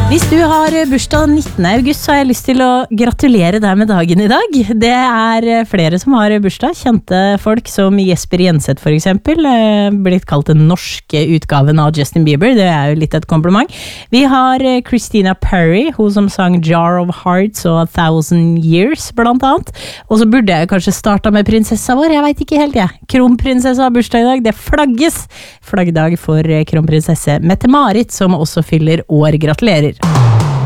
Hvis du har bursdag 19. august, så har jeg lyst til å gratulere deg med dagen i dag. Det flere som har bursdag, kjente folk som Jesper Jenseth for eksempel, blitt kalt den norske utgaven av Justin Bieber, det jo litt et kompliment. Vi har Christina Perri, hun som sang Jar of Hearts og A Thousand Years blant annet. Og så burde jeg kanskje starta med prinsessa vår, jeg vet ikke helt jeg. Kronprinsessa har bursdag i dag, det flagges. Flaggdag for kronprinsesse Mette-Marit, som også fyller år. Gratulerer.